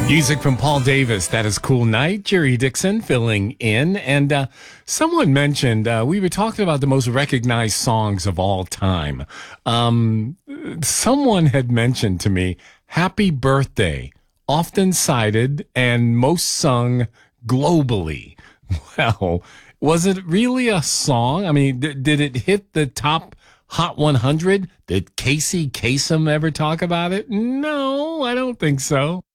Music from Paul Davis. That is Cool Night. Jerry Dixon filling in. And someone mentioned, we were talking about the most recognized songs of all time. Someone had mentioned to me, Happy Birthday, often cited and most sung globally. Well, was it really a song? I mean, did it hit the top Hot 100? Did Casey Kasem ever talk about it? No, I don't think so.